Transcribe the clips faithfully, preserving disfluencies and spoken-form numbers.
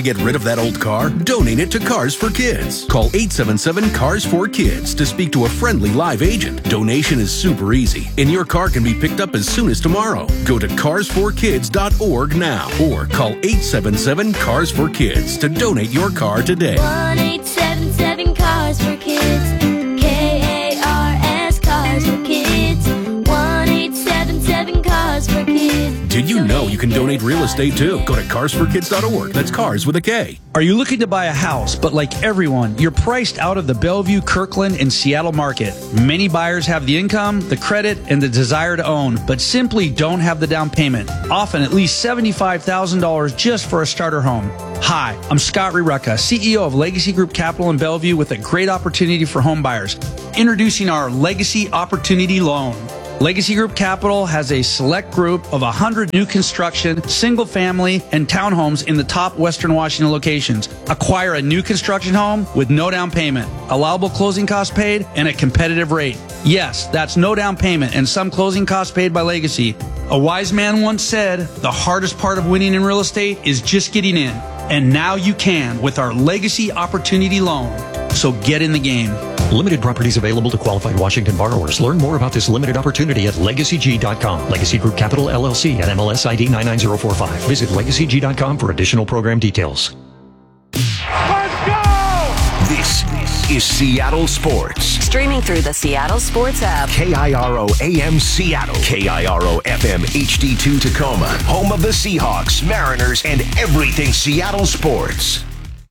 to get rid of that old car? Donate it to Cars for Kids. Call eight seven seven, C A R S four Kids to speak to a friendly live agent. Donation is super easy, and your car can be picked up as soon as tomorrow. Go to cars for kids dot org now or call eight seven seven, C A R S four Kids to donate your car today. one eight seven seven, Cars for Kids. K A R S, Cars for Kids. one eight seven seven, Cars for Kids. Did you know you can donate real estate too? Go to cars for kids dot org. That's cars with a K. Are you looking to buy a house, but like everyone, you're priced out of the Bellevue, Kirkland, and Seattle market? Many buyers have the income, the credit, and the desire to own, but simply don't have the down payment. Often at least seventy-five thousand dollars just for a starter home. Hi, I'm Scott Rireka, C E O of Legacy Group Capital in Bellevue with a great opportunity for home buyers. Introducing our Legacy Opportunity Loan. Legacy Group Capital has a select group of one hundred new construction, single family, and townhomes in the top Western Washington locations. Acquire a new construction home with no down payment, allowable closing costs paid, and a competitive rate. Yes, that's no down payment and some closing costs paid by Legacy. A wise man once said, the hardest part of winning in real estate is just getting in. And now you can with our Legacy Opportunity Loan. So get in the game. Limited properties available to qualified Washington borrowers. Learn more about this limited opportunity at legacy g dot com. Legacy Group Capital, L L C, at M L S I D nine nine zero four five. Visit legacy g dot com for additional program details. Let's go! This is Seattle Sports. Streaming through the Seattle Sports app. K I R O A M Seattle. K I R O F M H D two Tacoma. Home of the Seahawks, Mariners, and everything Seattle sports.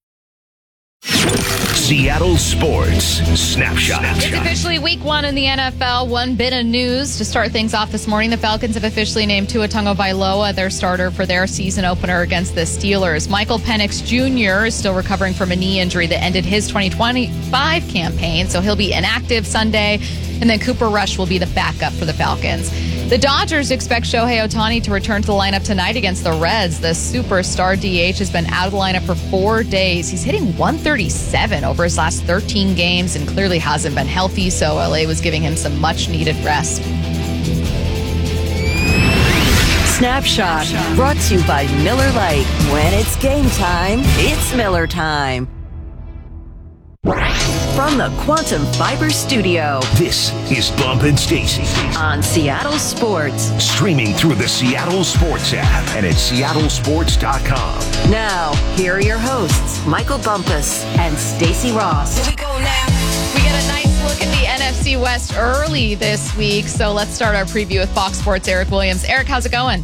Seattle Sports Snapshot. It's officially week one in the N F L. One bit of news to start things off this morning. The Falcons have officially named Tua Tagovailoa their starter for their season opener against the Steelers. Michael Penix Junior is still recovering from a knee injury that ended his twenty twenty-five campaign, so he'll be inactive Sunday. And then Cooper Rush will be the backup for the Falcons. The Dodgers expect Shohei Ohtani to return to the lineup tonight against the Reds. The superstar D H has been out of the lineup for four days. He's hitting one thirty-seven over his last thirteen games and clearly hasn't been healthy, so L A was giving him some much-needed rest. Snapshot, brought to you by Miller Lite. When it's game time, it's Miller time. From the Quantum Fiber Studio. This is Bump and Stacy on Seattle Sports. Streaming through the Seattle Sports app and at seattle sports dot com. Now, here are your hosts, Michael Bumpus and Stacy Ross. Here we go now. We get a nice look at the N F C West early this week, so let's start our preview with Fox Sports' Eric Williams. Eric, how's it going?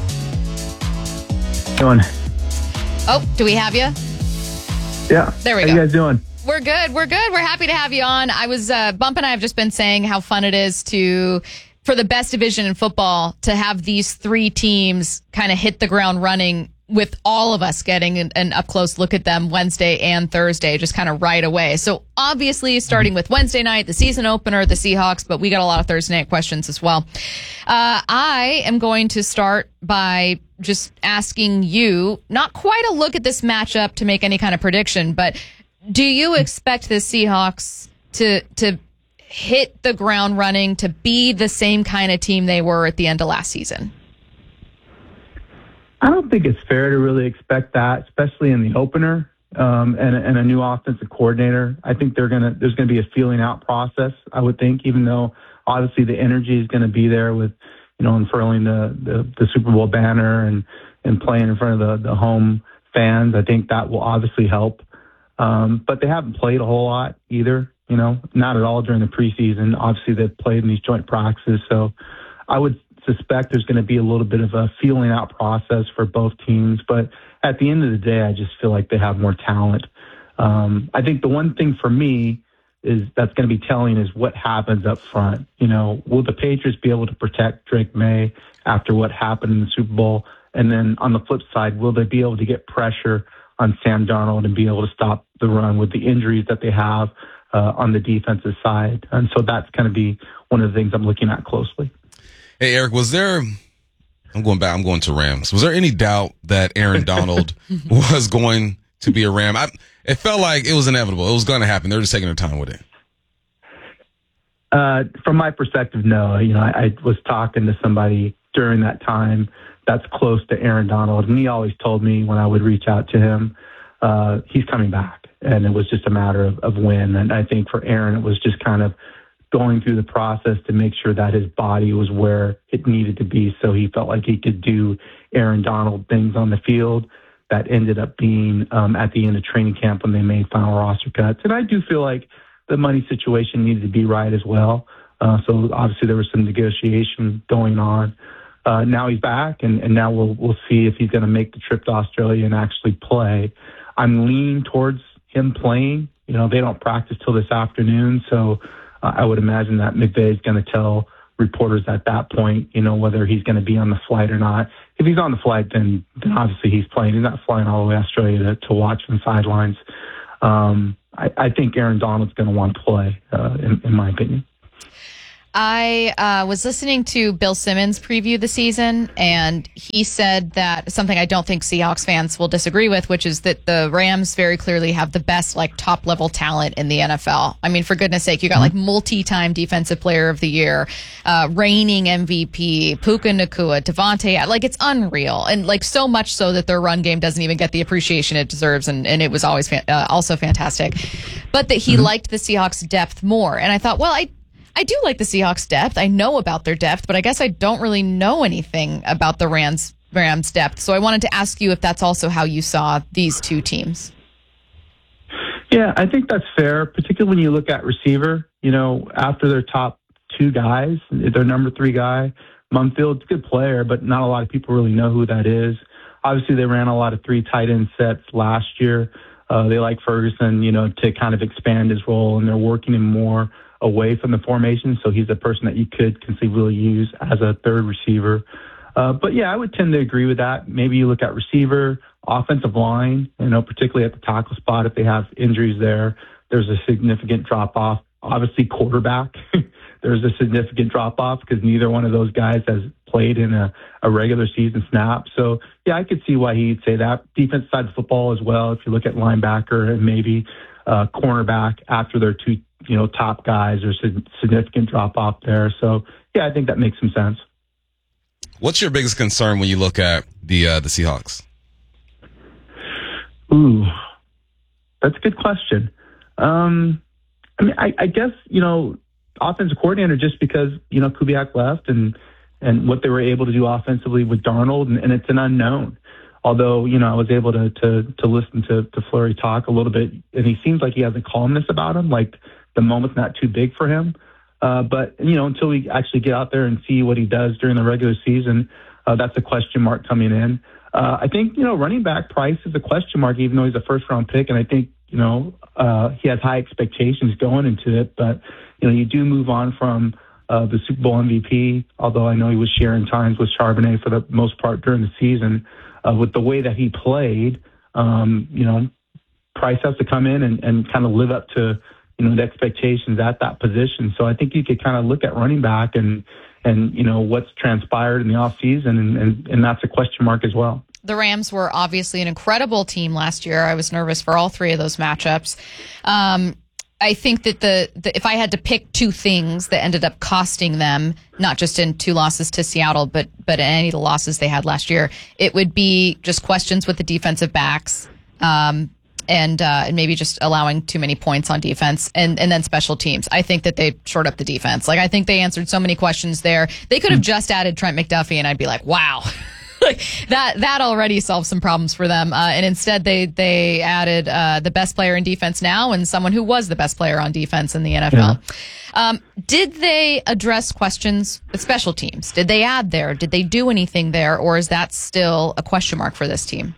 Going. Oh, do we have you? Yeah. There we How go. How you guys doing? We're good. We're good. We're happy to have you on. I was, uh, Bump and I have just been saying how fun it is to, for the best division in football, to have these three teams kind of hit the ground running with all of us getting an, an up-close look at them Wednesday and Thursday, just kind of right away. So obviously, starting with Wednesday night, the season opener, the Seahawks, but we got a lot of Thursday night questions as well. Uh, I am going to start by just asking you, not quite a look at this matchup to make any kind of prediction, but do you expect the Seahawks to to hit the ground running, to be the same kind of team they were at the end of last season? I don't think it's fair to really expect that, especially in the opener um, and, and a new offensive coordinator. I think they're gonna there's gonna be a feeling out process. I would think, even though obviously the energy is going to be there with, you know, unfurling the, the, the Super Bowl banner and, and playing in front of the, the home fans. I think that will obviously help. Um, but they haven't played a whole lot either, you know, not at all during the preseason. Obviously, they've played in these joint practices. So I would suspect there's going to be a little bit of a feeling out process for both teams. But at the end of the day, I just feel like they have more talent. Um, I think the one thing for me is that's going to be telling is what happens up front. You know, will the Patriots be able to protect Drake May after what happened in the Super Bowl? And then on the flip side, will they be able to get pressure on Sam Darnold and be able to stop the run with the injuries that they have uh, on the defensive side? And so that's going to be one of the things I'm looking at closely. Hey, Eric, was there, I'm going back, I'm going to Rams. Was there any doubt that Aaron Donald was going to be a Ram? I, it felt like it was inevitable. It was going to happen. They were just taking their time with it. Uh, from my perspective, no. You know, I, I was talking to somebody during that time that's close to Aaron Donald. And he always told me when I would reach out to him, uh, he's coming back. And it was just a matter of, of when. And I think for Aaron, it was just kind of going through the process to make sure that his body was where it needed to be, so he felt like he could do Aaron Donald things on the field. That ended up being um, at the end of training camp when they made final roster cuts. And I do feel like the money situation needed to be right as well. Uh, so obviously there was some negotiation going on. Uh, now he's back, and, and now we'll we'll see if he's going to make the trip to Australia and actually play. I'm leaning towards him playing. You know, they don't practice till this afternoon, so uh, I would imagine that McVay is going to tell reporters at that point, you know, whether he's going to be on the flight or not. If he's on the flight, then, then obviously he's playing. He's not flying all the way to Australia to, to watch from the sidelines. Um, I, I think Aaron Donald's going to want to play, uh, in, in my opinion. I uh, was listening to Bill Simmons preview the season, and he said that something I don't think Seahawks fans will disagree with, which is that the Rams very clearly have the best, like, top-level talent in the N F L. I mean, for goodness sake, you got, like, multi-time Defensive Player of the Year, uh, reigning M V P, Puka Nacua, Devontae. Like, it's unreal. And, like, so much so that their run game doesn't even get the appreciation it deserves, and, and it was always fa- uh, also fantastic. But that he mm-hmm. liked the Seahawks' depth more. And I thought, well, I I do like the Seahawks' depth. I know about their depth, but I guess I don't really know anything about the Rams Rams' depth. So I wanted to ask you if that's also how you saw these two teams. Yeah, I think that's fair, particularly when you look at receiver. You know, after their top two guys, their number three guy, Munfield's a good player, but not a lot of people really know who that is. Obviously, they ran a lot of three tight end sets last year. Uh, they like Ferguson, you know, to kind of expand his role, and they're working him more away from the formation, so he's a person that you could conceivably use as a third receiver. Uh, but yeah, I would tend to agree with that. Maybe you look at receiver, offensive line, you know, particularly at the tackle spot, if they have injuries there, there's a significant drop-off. Obviously, quarterback, there's a significant drop-off because neither one of those guys has played in a, a regular season snap. So, yeah, I could see why he'd say that. Defense side of football as well, if you look at linebacker and maybe uh, cornerback after their two you know, top guys, there's a significant drop off there. So, yeah, I think that makes some sense. What's your biggest concern when you look at the uh, the Seahawks? Ooh, that's a good question. Um, I mean, I, I guess, you know, offensive coordinator, just because, you know, Kubiak left and, and what they were able to do offensively with Darnold, and, and it's an unknown. Although, you know, I was able to to, to listen to, to Fleury talk a little bit, and he seems like he has a calmness about him, like the moment's not too big for him. Uh, but, you know, until we actually get out there and see what he does during the regular season, uh, that's a question mark coming in. Uh, I think, you know, running back Price is a question mark, even though he's a first-round pick, and I think, you know, uh, he has high expectations going into it. But, you know, you do move on from uh, the Super Bowl M V P, although I know he was sharing times with Charbonnet for the most part during the season. Uh, with the way that he played, um, you know, Price has to come in and, and kind of live up to, you know, the expectations at that position. So I think you could kind of look at running back and, and you know, what's transpired in the offseason, and, and, and that's a question mark as well. The Rams were obviously an incredible team last year. I was nervous for all three of those matchups. Um, I think that the, the if I had to pick two things that ended up costing them, not just in two losses to Seattle, but but in any of the losses they had last year, it would be just questions with the defensive backs, um, and uh, and maybe just allowing too many points on defense, and and then special teams. I think that they shored up the defense. Like, I think they answered so many questions there. They could have just added Trent McDuffie, and I'd be like, wow. Like that, that already solved some problems for them. Uh, and instead they, they added, uh, the best player in defense now and someone who was the best player on defense in the N F L. Yeah. Um, did they address questions with special teams? Did they add there? Did they do anything there? Or is that still a question mark for this team?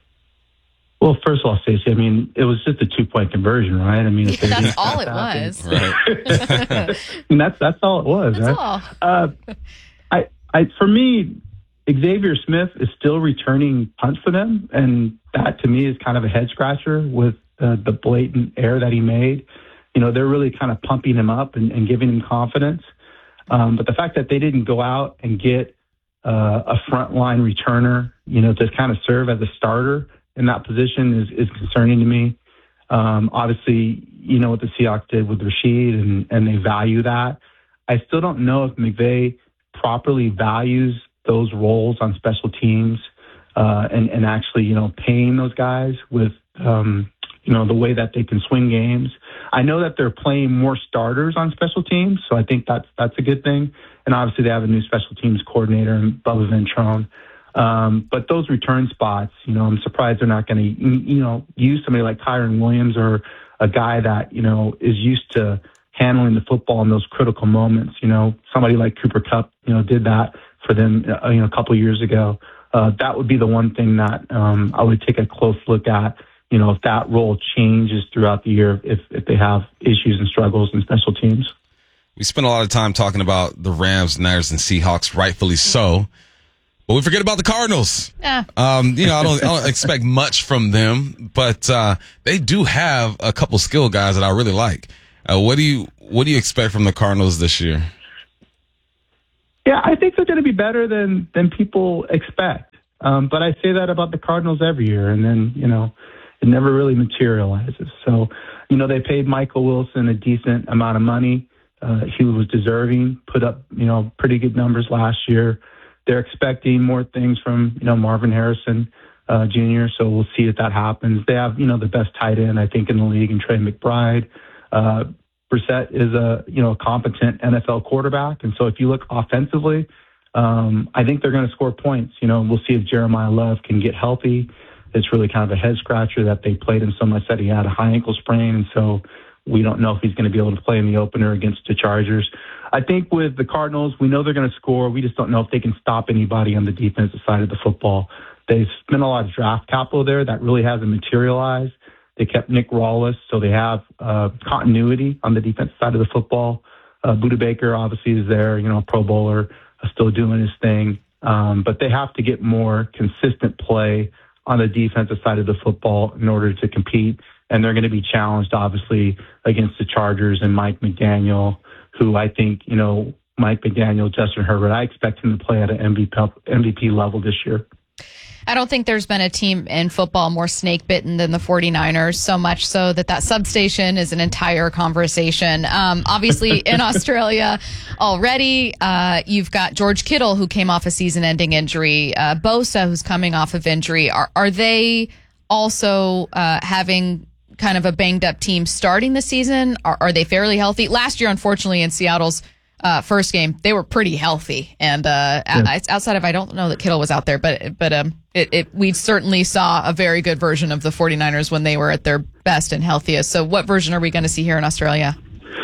Well, first of all, Stacey, I mean, it was just a two-point conversion, right? I mean, if yeah, that's all it was. Right. I mean, that's, that's all it was, that's right? All. Uh, I, I, for me, Xavier Smith is still returning punts for them, and that to me is kind of a head scratcher with uh, the blatant error that he made. You know, they're really kind of pumping him up and, and giving him confidence. Um, but the fact that they didn't go out and get uh, a frontline returner, you know, to kind of serve as a starter in that position is, is concerning to me. Um, obviously, you know what the Seahawks did with Rashid, and, and they value that. I still don't know if McVay properly values those roles on special teams uh, and, and actually, you know, paying those guys with, um, you know, the way that they can swing games. I know that they're playing more starters on special teams, so I think that's that's a good thing. And obviously they have a new special teams coordinator in Bubba Ventrone. Um, but those return spots, you know, I'm surprised they're not going to, you know, use somebody like Kyron Williams or a guy that, you know, is used to handling the football in those critical moments. You know, somebody like Cooper Kupp, you know, did that for them, uh, you know, a couple of years ago. Uh, that would be the one thing that um, I would take a close look at. You know, if that role changes throughout the year, if, if they have issues and struggles in special teams. We spent a lot of time talking about the Rams, Niners, and Seahawks, rightfully so. But we forget about the Cardinals. Yeah. Um, you know, I don't, I don't expect much from them, but uh, they do have a couple skill guys that I really like. Uh, what do you what do you expect from the Cardinals this year? Yeah, I think they're going to be better than than people expect. Um, but I say that about the Cardinals every year, and then, you know, it never really materializes. So, you know, they paid Michael Wilson a decent amount of money. Uh, he was deserving, put up, you know, pretty good numbers last year. They're expecting more things from, you know, Marvin Harrison uh, Junior So we'll see if that happens. They have, you know, the best tight end, I think, in the league, and Trey McBride. Uh, Brissett is a, you know, competent N F L quarterback. And so if you look offensively, um, I think they're going to score points. You know, we'll see if Jeremiah Love can get healthy. It's really kind of a head scratcher that they played him so much that he had a high ankle sprain. And so we don't know if he's going to be able to play in the opener against the Chargers. I think with the Cardinals, we know they're going to score. We just don't know if they can stop anybody on the defensive side of the football. They've spent a lot of draft capital there that really hasn't materialized. They kept Nick Rawless, so they have uh, continuity on the defensive side of the football. Uh, Budda Baker obviously is there, you know, a Pro Bowler, uh, still doing his thing. Um, but they have to get more consistent play on the defensive side of the football in order to compete. And they're going to be challenged, obviously, against the Chargers and Mike McDaniel, who I think, you know, Mike McDaniel, Justin Herbert, I expect him to play at an M V P, M V P level this year. I don't think there's been a team in football more snake-bitten than the 49ers, so much so that that substation is an entire conversation. Um, obviously, in Australia already, uh, you've got George Kittle, who came off a season-ending injury, uh, Bosa, who's coming off of injury. Are, are they also uh, having kind of a banged-up team starting the season? Are, are they fairly healthy? Last year, unfortunately, in Seattle's Uh, first game, they were pretty healthy, and uh, yeah. It's outside of, I don't know that Kittle was out there, but but um, it, it we certainly saw a very good version of the 49ers when they were at their best and healthiest. So what version are we going to see here in Australia?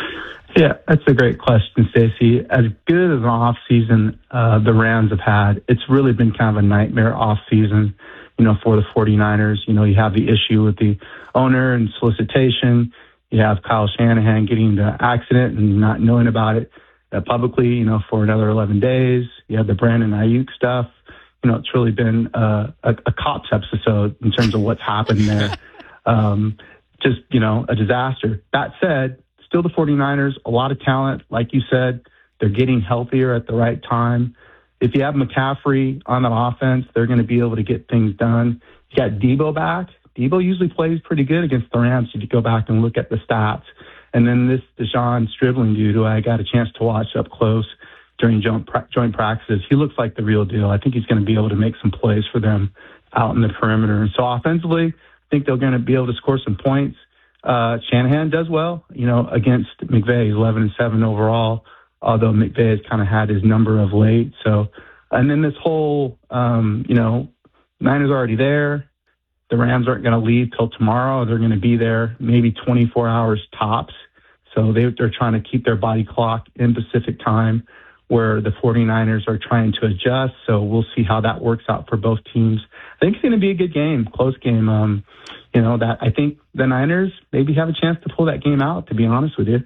Yeah, that's a great question, Stacey. As good as an off season uh, the Rams have had, it's really been kind of a nightmare off season, you know, for the 49ers. You know, you have the issue with the owner and solicitation. You have Kyle Shanahan getting into an accident and not knowing about it Uh, publicly, you know, for another eleven days. You have the Brandon Ayuk stuff. You know, it's really been uh, a, a cops episode in terms of what's happened there. Um, just, you know, a disaster. That said, still the 49ers, a lot of talent. Like you said, they're getting healthier at the right time. If you have McCaffrey on the offense, they're going to be able to get things done. You got Debo back. Debo usually plays pretty good against the Rams if you go back and look at the stats. And then this Deshaun Stribling dude, who I got a chance to watch up close during joint, joint practices, he looks like the real deal. I think he's going to be able to make some plays for them out in the perimeter. And so offensively, I think they're going to be able to score some points. Uh, Shanahan does well, you know, against McVay. He's eleven and seven overall, although McVay has kind of had his number of late. So, and then this whole, um, you know, Niners already there. The Rams aren't going to leave till tomorrow. They're going to be there maybe twenty-four hours tops. So they, they're trying to keep their body clock in Pacific time, where the 49ers are trying to adjust. So we'll see how that works out for both teams. I think it's going to be a good game, close game. Um, you know, that I think the Niners maybe have a chance to pull that game out, to be honest with you.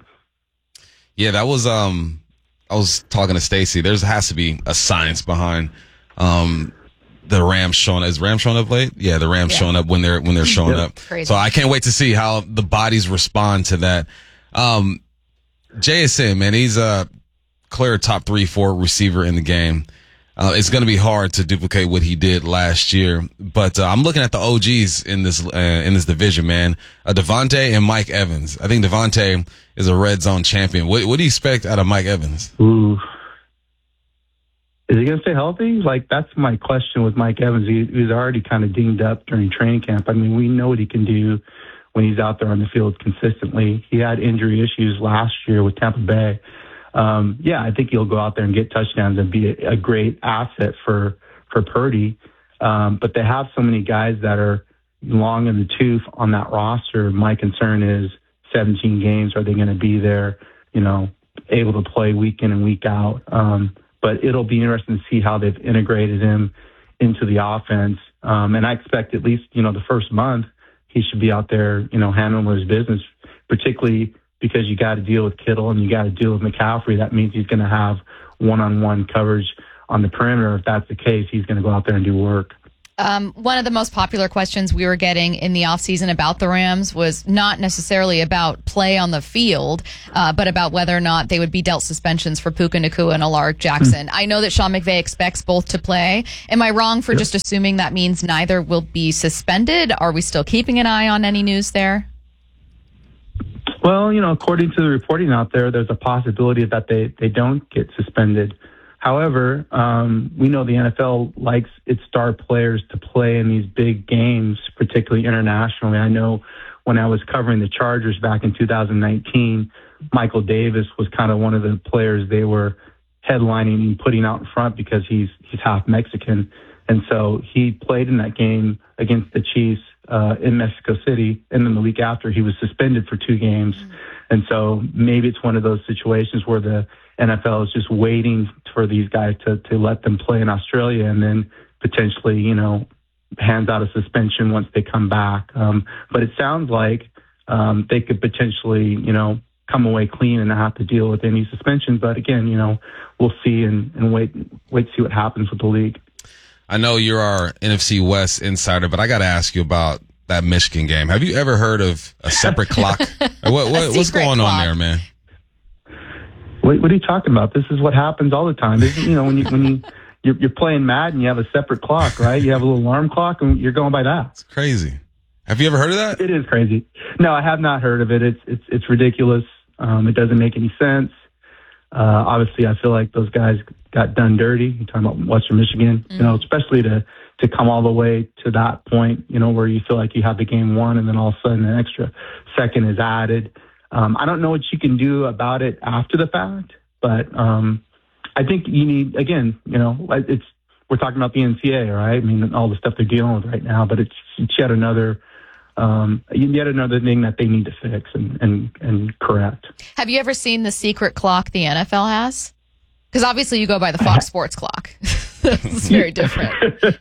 Yeah, that was, um, I was talking to Stacey. There has to be a science behind, um, the Rams showing up. Is Rams showing up late? Yeah, the Rams yeah. showing up when they're when they're showing yeah. up. Crazy. So I can't wait to see how the bodies respond to that. Um, J S N, man, he's a clear top three, four receiver in the game. Uh, it's going to be hard to duplicate what he did last year. But uh, I'm looking at the O Gs in this uh, in this division, man. Uh, Devontae and Mike Evans. I think Devontae is a red zone champion. What, what do you expect out of Mike Evans? Ooh. Is he going to stay healthy? Like, that's my question with Mike Evans. He, he was already kind of dinged up during training camp. I mean, we know what he can do when he's out there on the field consistently. He had injury issues last year with Tampa Bay. Um, yeah, I think he'll go out there and get touchdowns and be a, a great asset for, for Purdy. Um, but they have so many guys that are long in the tooth on that roster. My concern is seventeen games. Are they going to be there, you know, able to play week in and week out? Um, but it'll be interesting to see how they've integrated him into the offense. Um, and I expect at least, you know, the first month he should be out there, you know, handling his business, particularly because you got to deal with Kittle and you got to deal with McCaffrey. That means he's going to have one-on-one coverage on the perimeter. If that's the case, he's going to go out there and do work. Um, one of the most popular questions we were getting in the offseason about the Rams was not necessarily about play on the field, uh, but about whether or not they would be dealt suspensions for Puka Nacua and Alaric Jackson. Mm. I know that Sean McVay expects both to play. Am I wrong for yep. just assuming that means neither will be suspended? Are we still keeping an eye on any news there? Well, you know, according to the reporting out there, there's a possibility that they, they don't get suspended. However, um, we know the N F L likes its star players to play in these big games, particularly internationally. I know when I was covering the Chargers back in two thousand nineteen, Michael Davis was kind of one of the players they were headlining and putting out in front because he's he's half Mexican. And so he played in that game against the Chiefs uh, in Mexico City. And then the week after, he was suspended for two games. Mm-hmm. And so maybe it's one of those situations where the N F L is just waiting for these guys to, to let them play in Australia and then potentially, you know, hands out a suspension once they come back. Um, but it sounds like um, they could potentially, you know, come away clean and not have to deal with any suspension. But again, you know, we'll see and, and wait, wait to see what happens with the league. I know you're our N F C West insider, but I got to ask you about that Michigan game. Have you ever heard of a separate clock? What, what, what's going clock. on there, man? What, what are you talking about? This is what happens all the time. This is, you know, when you when you you're, you're playing Madden, you have a separate clock, right? You have a little alarm clock, and you're going by that. It's crazy. Have you ever heard of that? It is crazy. No, I have not heard of it. It's it's it's ridiculous. Um, it doesn't make any sense. Uh, obviously, I feel like those guys got done dirty. You're talking about Western Michigan, mm-hmm. you know, especially to to come all the way to that point, you know, where you feel like you have the game won, and then all of a sudden an extra second is added. Um, I don't know what you can do about it after the fact, but um, I think you need, again, you know, it's we're talking about the N C A A, right? I mean, all the stuff they're dealing with right now, but it's, it's yet another um, yet another thing that they need to fix and, and, and correct. Have you ever seen the secret clock the N F L has? Because obviously you go by the Fox Sports clock. It's very different.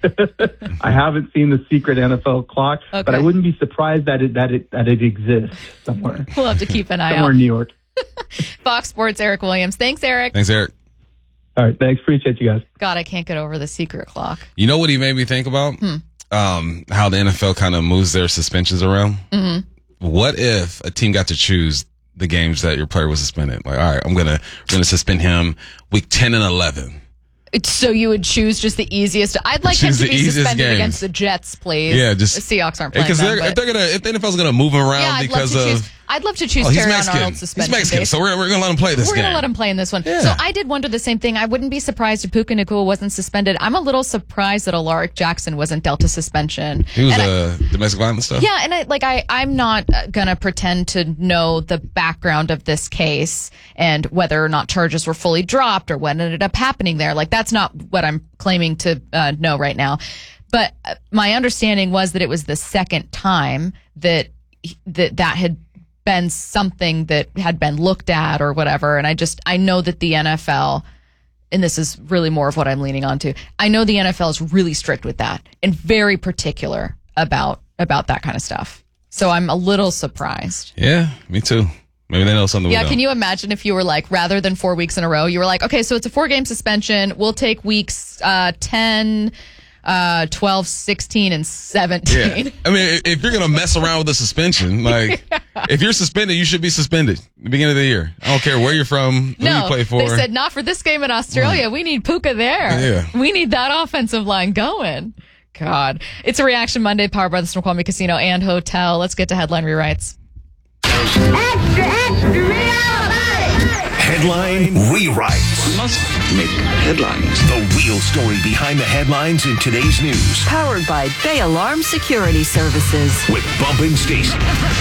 I haven't seen the secret N F L clock, okay. but I wouldn't be surprised that it that it that it exists somewhere. We'll have to keep an eye somewhere out. in New York. Fox Sports, Eric Williams. Thanks, Eric. Thanks, Eric. All right, thanks. Appreciate you guys. God, I can't get over the secret clock. You know what he made me think about? Hmm. Um, how the N F L kind of moves their suspensions around. Mm-hmm. What if a team got to choose the games that your player was suspended? Like, all right, I'm gonna we're gonna suspend him week ten and eleven. So you would choose just the easiest. I'd like him to be suspended games. against the Jets, please. Yeah, just the Seahawks aren't playing because them, if they're gonna, if the N F L's gonna move him around yeah, because of. Choose, I'd love to choose oh, Terry Arnold suspension. He's Mexican, base. so we're we're gonna let him play this we're game. We're gonna let him play in this one. Yeah. So I did wonder the same thing. I wouldn't be surprised if Puka Nacua wasn't suspended. I'm a little surprised that Alaric Jackson wasn't dealt a suspension. He was and uh, I, domestic violence stuff. Yeah, and I like I I'm not gonna pretend to know the background of this case and whether or not charges were fully dropped or what ended up happening there. Like that's not what I'm claiming to uh, know right now. But my understanding was that it was the second time that that that had been something that had been looked at or whatever. And I just, I know that the N F L, and this is really more of what I'm leaning on to, I know the N F L is really strict with that and very particular about, about that kind of stuff. So I'm a little surprised. Yeah, me too. Maybe they know something. Yeah, we can you imagine if you were like, rather than four weeks in a row, you were like, okay, so it's a four game suspension. We'll take weeks uh, ten, uh, twelve, sixteen, and seventeen. Yeah. I mean, if you're going to mess around with a suspension, like, yeah. if you're suspended, you should be suspended at the beginning of the year. I don't care where you're from, who no, you play for. They said, not for this game in Australia. Right. We need Puka there. Yeah. We need that offensive line going. God. It's a Reaction Monday powered by the Snoqualmie Casino and Hotel. Let's get to headline rewrites. Extra, extra, Headline Rewrites. Must make headlines. The real story behind the headlines in today's news. Powered by Bay Alarm Security Services. With Bump and Stacy.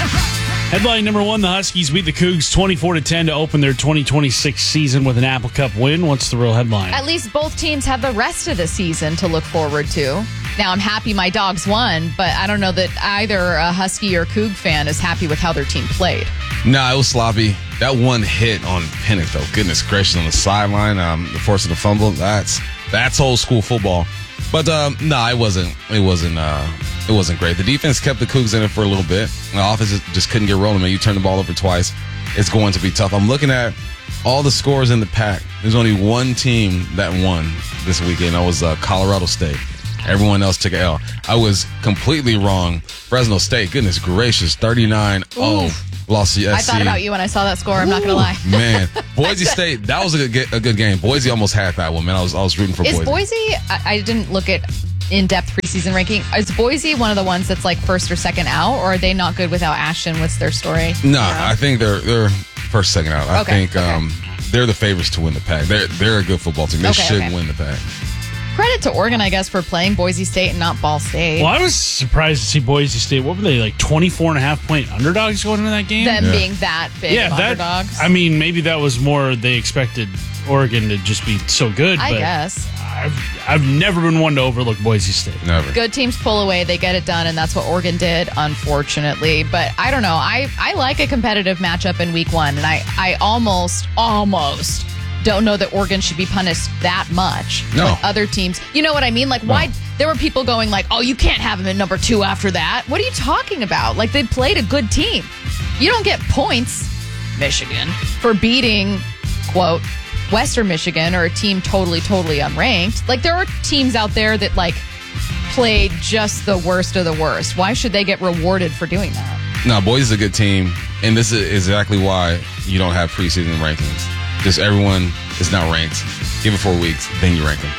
Headline number one, the Huskies beat the Cougs twenty-four to ten to open their twenty twenty-six season with an Apple Cup win. What's the real headline? At least both teams have the rest of the season to look forward to. Now, I'm happy my Dogs won, but I don't know that either a Husky or Coug fan is happy with how their team played. Nah, it was sloppy. That one hit on Pennick, though, goodness gracious, on the sideline, um, the forcing the fumble, that's that's old school football. But um, no, nah, it wasn't. It wasn't. Uh, it wasn't great. The defense kept the Cougs in it for a little bit. The offense just couldn't get rolling. Man, you turn the ball over twice, it's going to be tough. I'm looking at all the scores in the pack. There's only one team that won this weekend. That was uh, Colorado State. Everyone else took an L. I was completely wrong. Fresno State, goodness gracious, thirty-nine oh. Lost to S C. I thought about you when I saw that score. I'm not going to lie. Man, Boise State, that was a good, a good game. Boise almost had that one, man. I was I was rooting for Is Boise. Boise, I, I didn't look at in-depth preseason ranking. Is Boise one of the ones that's like first or second out, or are they not good without Ashton? What's their story? No, I think they're they're first, second out. I Okay, think um, they're the favorites to win the pack. They're they're a good football team. They Okay, should okay. win the pack. Credit to Oregon, I guess, for playing Boise State and not Ball State. Well, I was surprised to see Boise State. What were they, like twenty-four and a half point underdogs going into that game? Them being that big yeah, of that, underdogs. I mean, maybe that was more they expected Oregon to just be so good. I but guess. I've, I've never been one to overlook Boise State. Never. Good teams pull away, they get it done, and that's what Oregon did, unfortunately. But I don't know. I, I like a competitive matchup in week one, and I, I almost, almost don't know that Oregon should be punished that much. No. With other teams. You know what I mean? Like, No. why? There were people going like, oh, you can't have them in number two after that. What are you talking about? Like, they played a good team. You don't get points, Michigan, for beating, quote, Western Michigan or a team totally, totally unranked. Like, there are teams out there that, like, played just the worst of the worst. Why should they get rewarded for doing that? No, Boise's a good team, and this is exactly why you don't have preseason rankings. Just everyone is now ranked. Give it four weeks, then you rank them.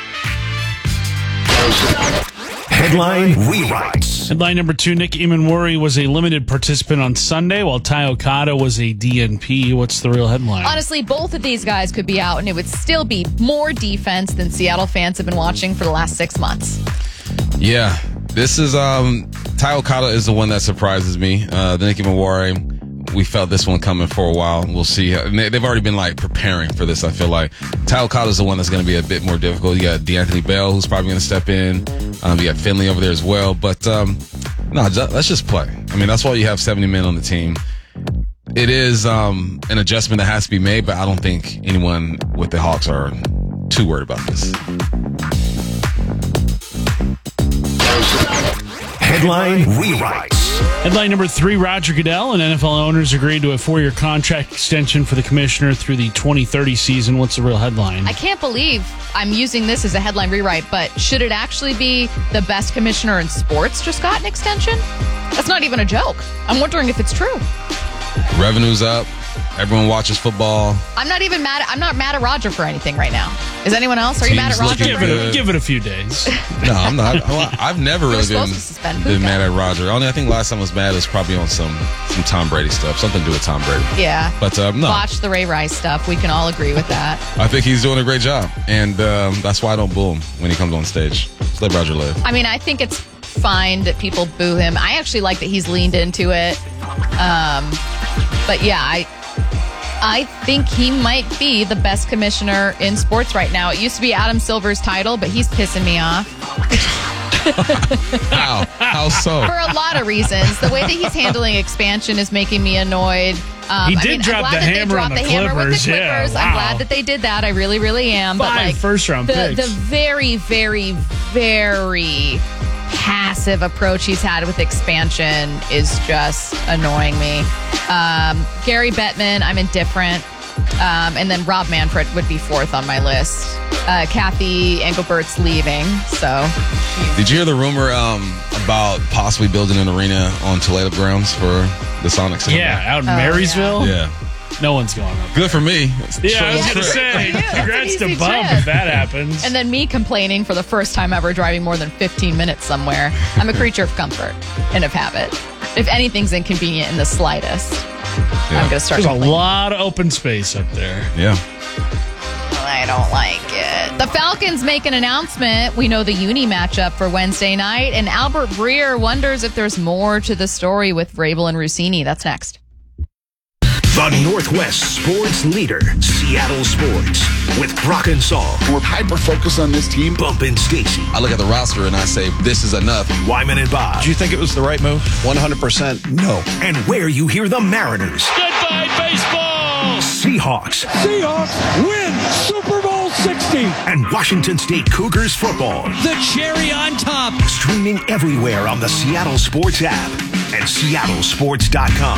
Headline Rewrites. Headline number two, Nick Imanwuri was a limited participant on Sunday, while Ty Okada was a D N P. What's the real headline? Honestly, both of these guys could be out, and it would still be more defense than Seattle fans have been watching for the last six months. Yeah, this is um, Ty Okada is the one that surprises me. Uh, the Nick Imanwuri, we felt this one coming for a while. We'll see. And they- They've already been like preparing for this. I feel like Ty Okada is the one that's going to be a bit more difficult. You got D'Anthony Bell, who's probably going to step in. Um, you got Finley over there as well. But um, no, ju- let's just play. I mean, that's why you have seventy men on the team. It is um, an adjustment that has to be made, but I don't think anyone with the Hawks are too worried about this. Headline Rewrites. Headline number three, Roger Goodell and N F L owners agreed to a four-year contract extension for the commissioner through the twenty thirty season. What's the real headline? I can't believe I'm using this as a headline rewrite, but should it actually be the best commissioner in sports just got an extension? That's not even a joke. I'm wondering if it's true. Revenue's up. Everyone watches football. I'm not even mad. I'm not mad at Roger for anything right now. Is anyone else? Are you mad at Team's Roger? looking for give, it, good. give it a few days. No, I'm not. I've never You were really been, supposed to suspend been Puka. mad at Roger. Only I think last time I was mad was probably on some some Tom Brady stuff, something to do with Tom Brady. Yeah. But um, no, Watch the Ray Rice stuff. We can all agree with that. I think he's doing a great job, and um, that's why I don't boo him when he comes on stage. Just let Roger live. I mean, I think it's fine that people boo him. I actually like that he's leaned into it. Um, but yeah, I I think he might be the best commissioner in sports right now. It used to be Adam Silver's title, but he's pissing me off. How? How so? For a lot of reasons. The way that he's handling expansion is making me annoyed. Um, He I did mean, I'm drop glad the that they hammer dropped on the the hammer with the Clippers. Yeah, Clippers. I'm wow. glad that they did that. I really, really am. But Five like first-round the, picks. the very, very, very passive approach he's had with expansion is just annoying me. Um, Gary Bettman, I'm indifferent. Um, and then Rob Manfred would be fourth on my list. Uh, Kathy Engelbert's leaving, so. Did you hear the rumor um, about possibly building an arena on Toledo grounds for the Sonics? Yeah, out in Oh, Marysville. Yeah. No one's going up. Good for me. Yeah, I was Short going to trip. say, Yeah, that's congrats an to easy Bump trip. if that happens. And then me complaining for the first time ever driving more than fifteen minutes somewhere. I'm a creature of comfort and of habit. If anything's inconvenient in the slightest. I'm going to start There's a lot of open space up there. Yeah. I don't like it. The Falcons make an announcement. We know the uni matchup for Wednesday night, and Albert Breer wonders if there's more to the story with Vrabel and Rossini. That's next. The Northwest sports leader, Seattle Sports, with Brock and Saul. We're hyper-focused on this team. Bump and Stacy. I look at the roster and I say, this is enough. Wyman and Bob. Did you think it was the right move? one hundred percent no. And where you hear the Mariners. Goodbye, baseball! Seahawks. Seahawks win Super Bowl sixty. And Washington State Cougars football. The cherry on top. Streaming everywhere on the Seattle Sports app and seattle sports dot com.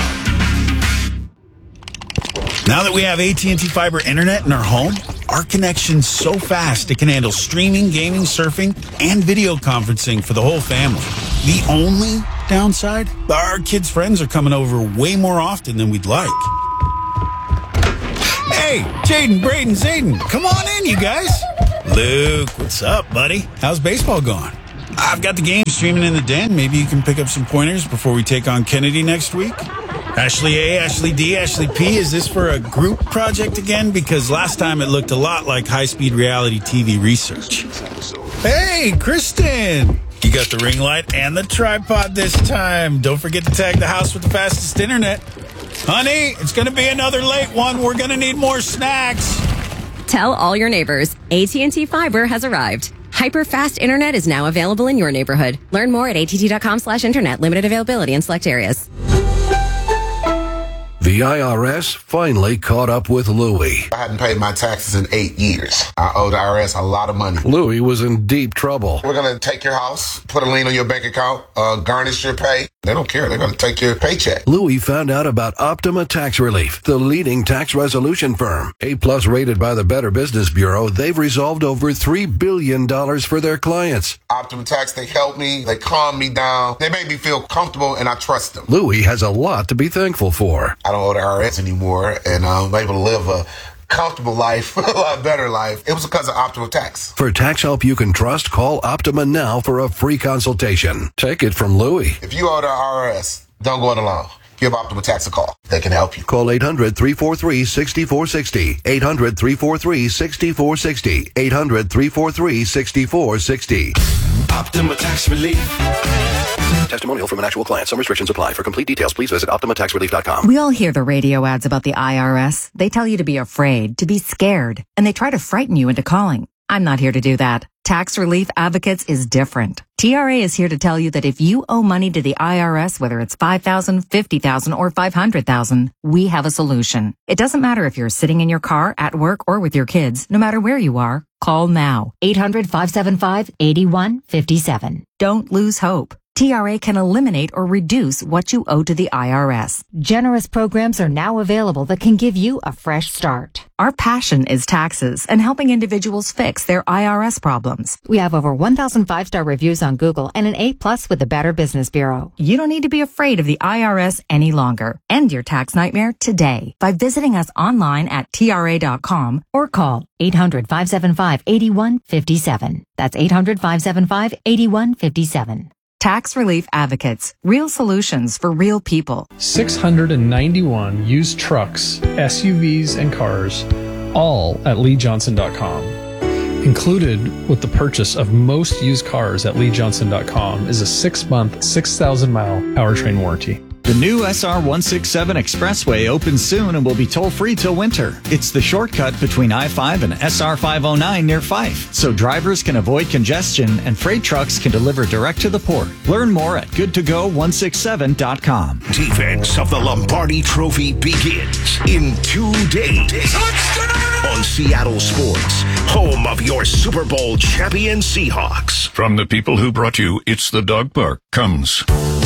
Now that we have A T and T Fiber Internet in our home, our connection's so fast it can handle streaming, gaming, surfing, and video conferencing for the whole family. The only downside? Our kids' friends are coming over way more often than we'd like. Hey, Jaden, Braden, Zayden, come on in, you guys. Luke, what's up, buddy? How's baseball going? I've got the game streaming in the den. Maybe you can pick up some pointers before we take on Kennedy next week. Ashley A, Ashley D, Ashley P, is this for a group project again? Because last time it looked a lot like high-speed reality T V research. Hey, Kristen! You got the ring light and the tripod this time. Don't forget to tag the house with the fastest internet. Honey, it's going to be another late one. We're going to need more snacks. Tell all your neighbors, A T and T Fiber has arrived. Hyper-fast internet is now available in your neighborhood. Learn more at att.com slash internet. Limited availability in select areas. The I R S finally caught up with Louie. I hadn't paid my taxes in eight years. I owed the I R S a lot of money. Louie was in deep trouble. We're going to take your house, put a lien on your bank account, uh, garnish your pay. They don't care. They're going to take your paycheck. Louie found out about Optima Tax Relief, the leading tax resolution firm. A-plus rated by the Better Business Bureau, they've resolved over three billion dollars for their clients. Optima Tax, they help me. They calm me down. They make me feel comfortable, and I trust them. Louie has a lot to be thankful for. I don't owe the I R S anymore, and I'm able to live a comfortable life, a lot better life. It was because of Optima Tax. For tax help you can trust, call Optima now for a free consultation. Take it from Louie. If you owe the I R S, don't go it alone. Give Optima Tax a call. They can help you. Call eight hundred, three four three, six four six zero. eight hundred, three four three, six four six zero. eight hundred, three four three, six four six zero. Optima Tax Relief. Testimonial from an actual client. Some restrictions apply. For complete details, please visit optima tax relief dot com. We all hear the radio ads about the I R S. They tell you to be afraid, to be scared, and they try to frighten you into calling. I'm not here to do that. Tax Relief Advocates is different. T R A is here to tell you that if you owe money to the I R S, whether it's five thousand dollars, fifty thousand dollars, or five hundred thousand dollars, we have a solution. It doesn't matter if you're sitting in your car, at work, or with your kids. No matter where you are, call now. eight hundred, five seven five, eight one five seven. Don't lose hope. T R A can eliminate or reduce what you owe to the I R S. Generous programs are now available that can give you a fresh start. Our passion is taxes and helping individuals fix their I R S problems. We have over one thousand five-star reviews on Google and an A plus with the Better Business Bureau. You don't need to be afraid of the I R S any longer. End your tax nightmare today by visiting us online at T R A dot com or call eight hundred, five seven five, eight one five seven. That's eight hundred, five seven five, eight one five seven. Tax Relief Advocates. Real solutions for real people. six hundred ninety-one used trucks, S U Vs, and cars, all at Lee Johnson dot com. Included with the purchase of most used cars at Lee Johnson dot com is a six-month, six thousand mile powertrain warranty. The new S R one sixty-seven Expressway opens soon and will be toll-free till winter. It's the shortcut between I five and S R five oh nine near Fife, so drivers can avoid congestion and freight trucks can deliver direct to the port. Learn more at good to go one sixty-seven dot com. Defense of the Lombardi Trophy begins in two days on Seattle Sports, home of your Super Bowl champion Seahawks. From the people who brought you It's the Dog Park comes